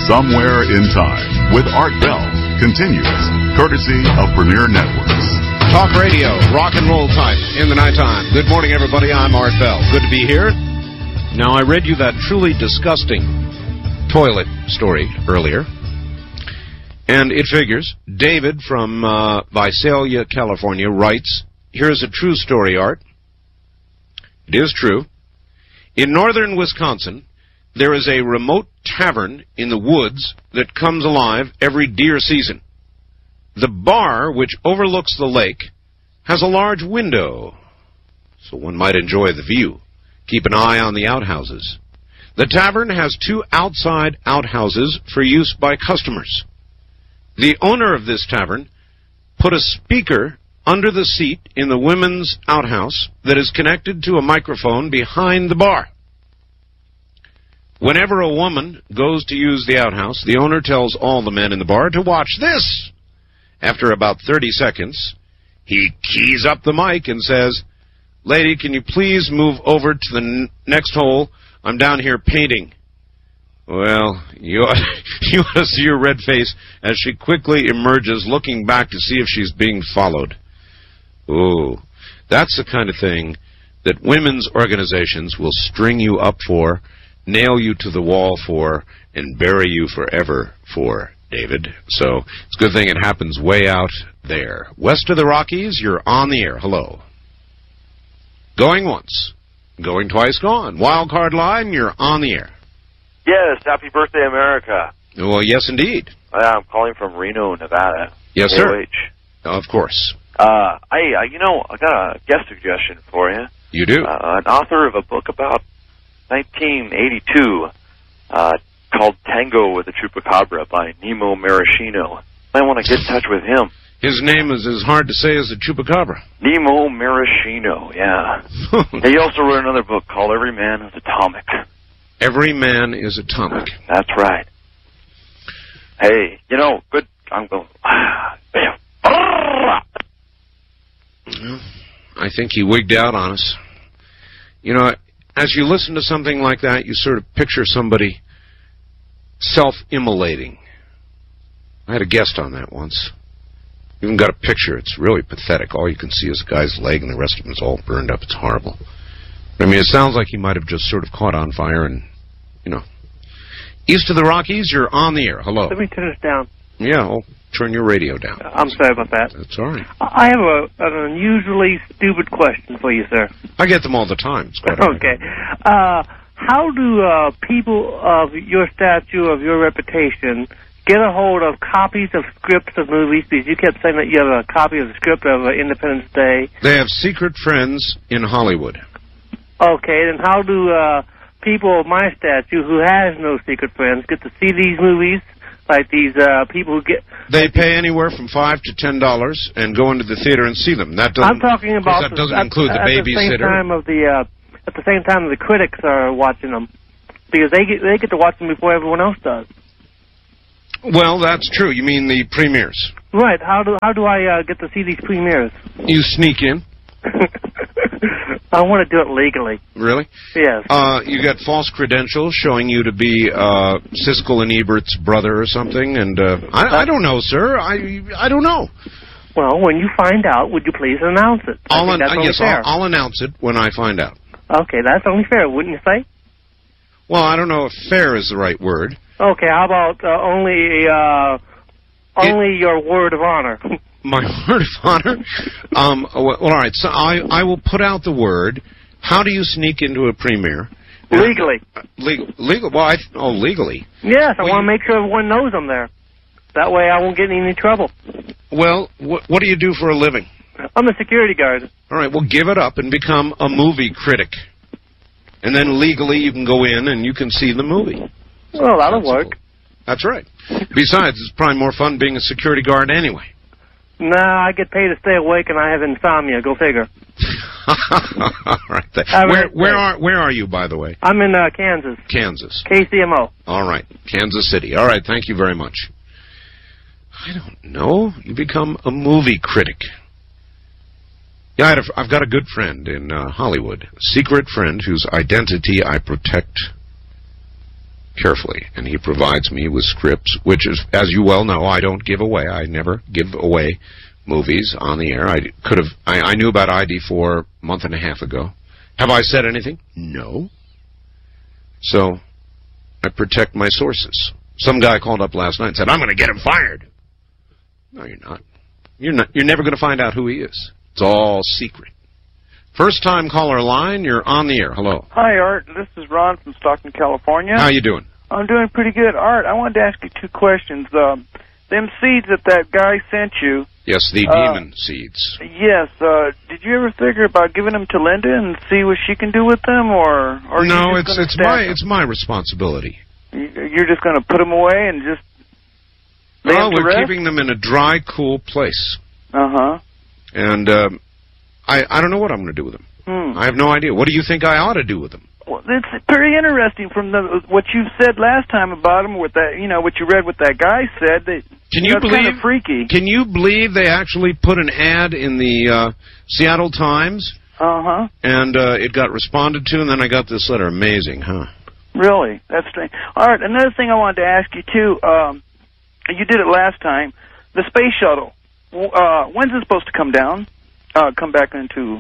Somewhere in Time with Art Bell continues, courtesy of Premier Networks. Talk radio, rock and roll type in the nighttime. Good morning, everybody. I'm Art Bell. Good to be here. Now, I read you that truly disgusting toilet story earlier, and it figures. David from Visalia, California, writes, here's a true story, Art. It is true. In northern Wisconsin, there is a remote tavern in the woods that comes alive every deer season. The bar, which overlooks the lake, has a large window, so one might enjoy the view. Keep an eye on the outhouses. The tavern has 2 outside outhouses for use by customers. The owner of this tavern put a speaker under the seat in the women's outhouse that is connected to a microphone behind the bar. Whenever a woman goes to use the outhouse, the owner tells all the men in the bar to watch this. After about 30 seconds, he keys up the mic and says, "Lady, can you please move over to the next hole? I'm down here painting." Well, you ought to see her red face as she quickly emerges, looking back to see if she's being followed. Ooh, that's the kind of thing that women's organizations will string you up for, nail you to the wall for, and bury you forever for, David. So it's a good thing it happens way out there. West of the Rockies, you're on the air. Hello. Going once. Going twice, gone. Wild card line, you're on the air. Yes, happy birthday, America. Well, yes, indeed. I'm calling from Reno, Nevada. Yes, sir. AOH. Of course. I got a guest suggestion for you. You do? An author of a book about 1982 called Tango with the Chupacabra by Nemo Maraschino. I want to get in touch with him. His name is as hard to say as the Chupacabra. Nemo Maraschino, yeah. He also wrote another book called Every Man is Atomic. Every Man is Atomic. That's right. Hey, good. I'm going. Well, I think he wigged out on us. As you listen to something like that, you sort of picture somebody self-immolating. I had a guest on that once. Even got a picture. It's really pathetic. All you can see is a guy's leg, and the rest of him is all burned up. It's horrible. I mean, it sounds like he might have just sort of caught on fire and, East of the Rockies, you're on the air. Hello. Let me turn this down. Yeah, I'll turn your radio down. I'm sorry about that. That's all right. I have an unusually stupid question for you, sir. I get them all the time. It's quite okay. How do people of your stature, of your reputation, get a hold of copies of scripts of movies? Because you kept saying that you have a copy of the script of Independence Day. They have secret friends in Hollywood. Okay, then how do people of my stature who has no secret friends get to see these movies? Like these people who get... They pay anywhere from $5 to $10 and go into the theater and see them. That doesn't, I'm talking about... That doesn't include the babysitter. At the same time the critics are watching them. Because they get to watch them before everyone else does. Well, that's true. You mean the premieres. Right. How do I get to see these premieres? You sneak in. I want to do it legally. Really? Yes. You got false credentials showing you to be Siskel and Ebert's brother or something, and I don't know, sir. I don't know. Well, when you find out, would you please announce it? I'll announce it when I find out. Okay, that's only fair, wouldn't you say? Well, I don't know if fair is the right word. Okay, how about only your word of honor? My word of honor? Well, all right, so I will put out the word. How do you sneak into a premiere? Legally. Legal? Well, legally. Yes, I want to make sure everyone knows I'm there. That way I won't get in any trouble. Well, what do you do for a living? I'm a security guard. All right, well, give it up and become a movie critic. And then legally you can go in and you can see the movie. Well, that'll work. That's right. Besides, it's probably more fun being a security guard anyway. No, I get paid to stay awake and I have insomnia. Go figure. All right. Where are you, by the way? I'm in Kansas. Kansas. KCMO. All right. Kansas City. All right. Thank you very much. I don't know. You become a movie critic. Yeah, I've got a good friend in Hollywood. A secret friend whose identity I protect carefully, and he provides me with scripts, which is, as you well know, I don't give away. I never give away movies on the air. I knew about ID4 a month and a half ago. Have I said anything? No. So I protect my sources. Some guy called up last night and said, I'm going to get him fired. No, you're not. You're never going to find out who he is. It's all secret. First-time caller line, you're on the air. Hello. Hi, Art. This is Ron from Stockton, California. How you doing? I'm doing pretty good. Art, I wanted to ask you two questions. Them seeds that guy sent you. Yes, the demon seeds. Yes. Did you ever figure about giving them to Linda and see what she can do with them, or no? It's my responsibility. You're just going to put them away and just. We're keeping them in a dry, cool place. And I don't know what I'm going to do with them. I have no idea. What do you think I ought to do with them? Well, it's very interesting from what you said last time about them. With that, what you read, what that guy said. Can you believe? Kind of freaky. Can you believe they actually put an ad in the Seattle Times? And it got responded to, and then I got this letter. Amazing, huh? Really? That's strange. All right. Another thing I wanted to ask you too. You did it last time. The space shuttle. When's it supposed to come down? Come back into...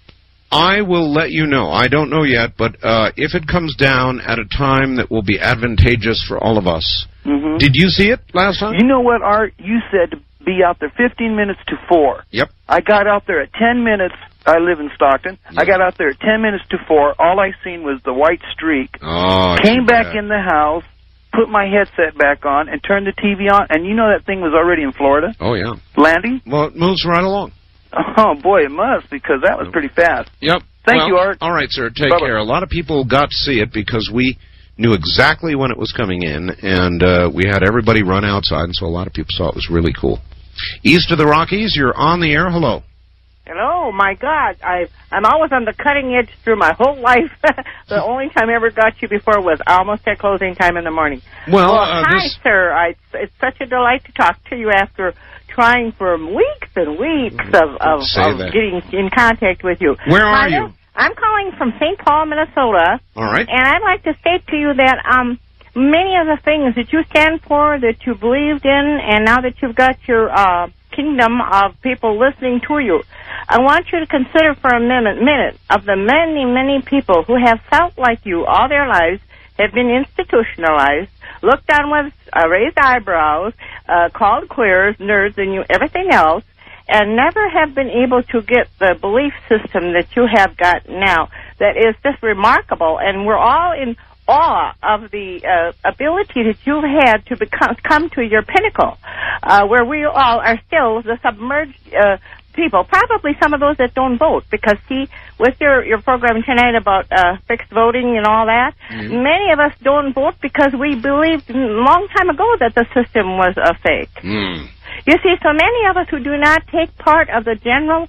I will let you know. I don't know yet, but if it comes down at a time that will be advantageous for all of us. Did you see it last time? You know what, Art? You said to be out there 15 minutes to 4. Yep. I got out there at 10 minutes. I live in Stockton. Yep. I got out there at 10 minutes to 4. All I seen was the white streak. Oh, came back in the house, put my headset back on, and turned the TV on. And you know that thing was already in Florida? Oh, yeah. Landing? Well, it moves right along. Oh, boy, it must, because that was pretty fast. Yep. Thank you, Art. All right, sir. Take care. A lot of people got to see it because we knew exactly when it was coming in, and we had everybody run outside, and so a lot of people saw it was really cool. East of the Rockies, you're on the air. Hello. Hello. My God, I'm always on the cutting edge through my whole life. The only time I ever got you before was almost at closing time in the morning. Well, hi, sir. It's such a delight to talk to you after trying for weeks and weeks of getting in contact with you. Where are you? I'm calling from St. Paul, Minnesota. All right. And I'd like to state to you that many of the things that you stand for, that you believed in, and now that you've got your kingdom of people listening to you, I want you to consider for a minute of the many, many people who have felt like you all their lives, have been institutionalized, looked on with raised eyebrows, called queers, nerds, and everything else, and never have been able to get the belief system that you have got now. That is just remarkable, and we're all in awe of the ability that you've had to come to your pinnacle, where we all are still the submerged people, probably some of those that don't vote, because, see, with your program tonight about fixed voting and all that, many of us don't vote because we believed a long time ago that the system was a fake. You see, so many of us who do not take part of the general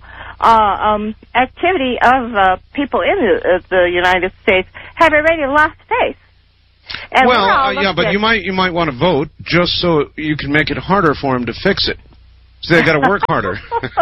activity of people in the United States have already lost faith. And but you might want to vote just so you can make it harder for them to fix it. So they got to work harder.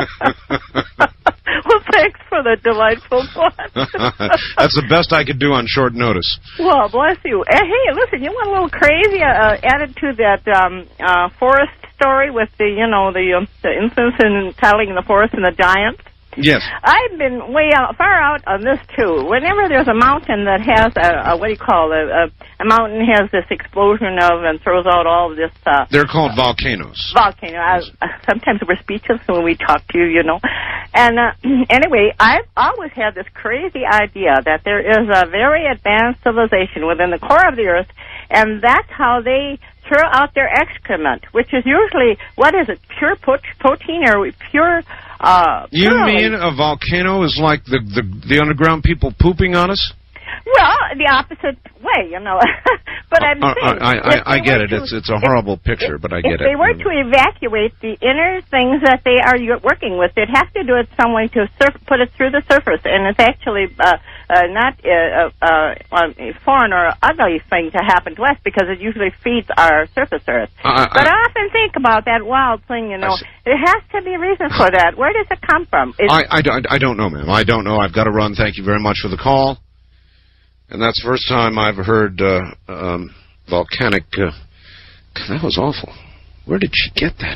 Well, thanks for the delightful thought. That's the best I could do on short notice. Well, bless you. Hey, listen, you want a little crazy added to that forest story with the infants and telling the forest and the giants? Yes. I've been far out on this, too. Whenever there's a mountain that has a mountain has this explosion and throws out all of this... They're called volcanoes. Sometimes we're speechless when we talk to you, And anyway, I've always had this crazy idea that there is a very advanced civilization within the core of the earth, and that's how they throw out their excrement, which is usually, pure protein or pure... You mean a volcano is like the underground people pooping on us? Well, the opposite way, But I'm saying... I get it. It's a horrible picture, but I get it. If they were to evacuate the inner things that they are working with, they'd have to do it some way to put it through the surface, and it's actually not a foreign or ugly thing to happen to us because it usually feeds our surface earth. But I often think about that wild thing, There has to be a reason for that. Where does it come from? I don't know, ma'am. I don't know. I've got to run. Thank you very much for the call. And that's the first time I've heard volcanic... that was awful. Where did she get that?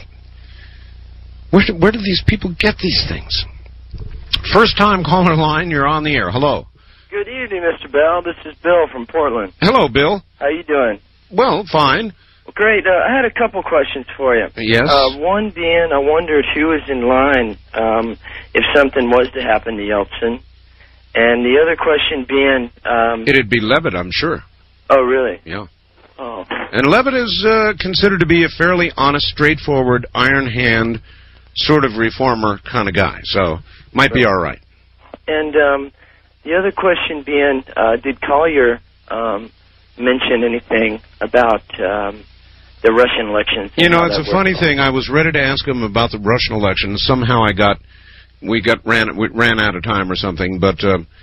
Where did these people get these things? First time caller line, you're on the air. Hello. Good evening, Mr. Bell. This is Bill from Portland. Hello, Bill. How you doing? Well, fine. Well, great. I had a couple questions for you. Yes? One being, I wondered who was in line if something was to happen to Yeltsin. And the other question being... It'd be Levitt, I'm sure. Oh, really? Yeah. Oh. And Levitt is considered to be a fairly honest, straightforward, iron hand, sort of reformer kind of guy. So, might be all right. And the other question being, did Collier mention anything about the Russian elections? You know, it's a funny thing. I was ready to ask him about the Russian elections. Somehow we ran out of time or something, but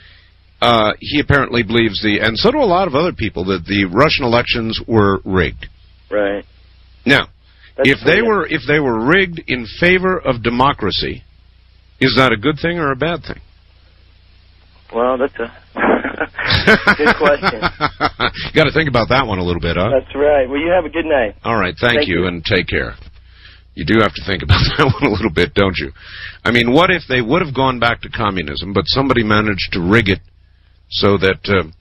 he apparently believes and so do a lot of other people, that the Russian elections were rigged. Right. Now, if they were rigged in favor of democracy, is that a good thing or a bad thing? Well, that's a good question. You got to think about that one a little bit, huh? That's right. Well, you have a good night. All right, thank you, and take care. You do have to think about that one a little bit, don't you? I mean, what if they would have gone back to communism, but somebody managed to rig it so that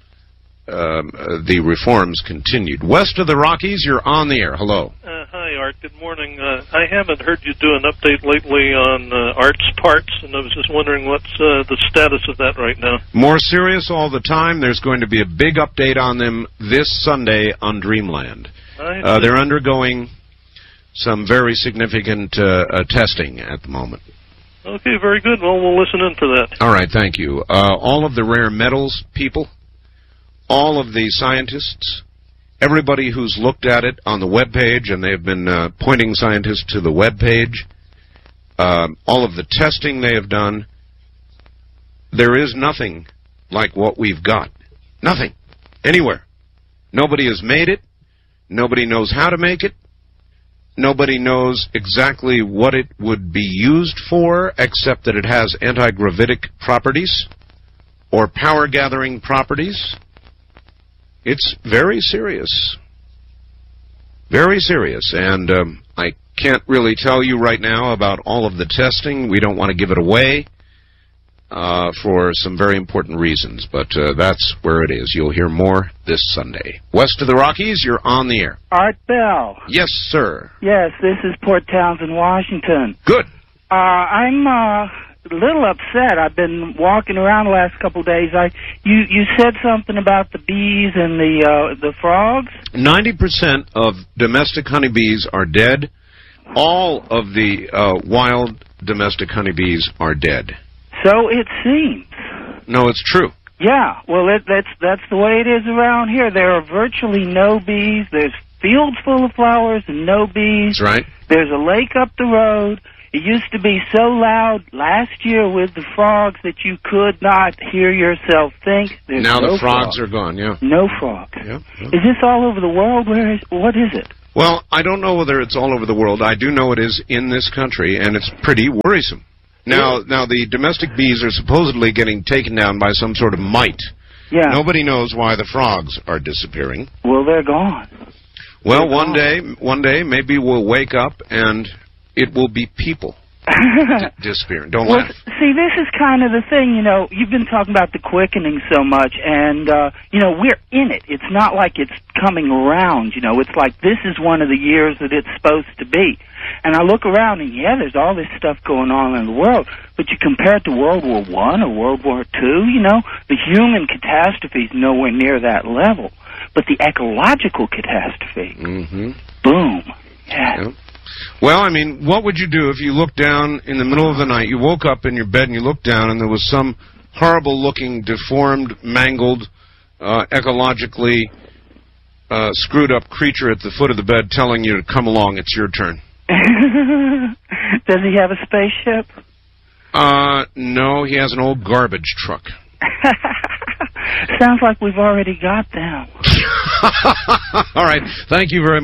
the reforms continued? West of the Rockies, you're on the air. Hello. Hi, Art. Good morning. I haven't heard you do an update lately on Art's parts, and I was just wondering what's the status of that right now. More serious all the time. There's going to be a big update on them this Sunday on Dreamland. They're undergoing some very significant testing at the moment. Okay, very good. Well, we'll listen in for that. All right, thank you. All of the rare metals people, all of the scientists, everybody who's looked at it on the web page, and they've been pointing scientists to the web page, all of the testing they have done, there is nothing like what we've got. Nothing. Anywhere. Nobody has made it. Nobody knows how to make it. Nobody knows exactly what it would be used for, except that it has anti-gravitic properties or power-gathering properties. It's very serious. Very serious. And I can't really tell you right now about all of the testing. We don't want to give it away for some very important reasons. But that's where it is. You'll hear more this Sunday. West of the Rockies, you're on the air. Art Bell. Yes, sir. Yes, this is Port Townsend, Washington. Good. I'm a little upset. I've been walking around the last couple of days. You said something about the bees and the frogs? 90% of domestic honeybees are dead. All of the wild domestic honeybees are dead. So it seems. No, it's true. Yeah, well, that's the way it is around here. There are virtually no bees. There's fields full of flowers and no bees. That's right. There's a lake up the road. It used to be so loud last year with the frogs that you could not hear yourself think. There's now no the frogs are gone, yeah. No frogs. Yeah. Is this all over the world? What is it? Well, I don't know whether it's all over the world. I do know it is in this country, and it's pretty worrisome. Now the domestic bees are supposedly getting taken down by some sort of mite. Yeah. Nobody knows why the frogs are disappearing. Well, they're gone. Well, one day, maybe we'll wake up and it will be people disappearing. Don't laugh. See, this is kind of the thing, you know. You've been talking about the quickening so much, and, you know, we're in it. It's not like it's coming around, you know. It's like this is one of the years that it's supposed to be. And I look around, and, yeah, there's all this stuff going on in the world, but you compare it to World War I or World War II, you know, the human catastrophe is nowhere near that level. But the ecological catastrophe, boom. Yeah. Well, I mean, what would you do if you looked down in the middle of the night, you woke up in your bed and you looked down and there was some horrible-looking, deformed, mangled, ecologically screwed up creature at the foot of the bed telling you to come along, it's your turn? Does he have a spaceship? No, he has an old garbage truck. Sounds like we've already got them. All right. Thank you very much.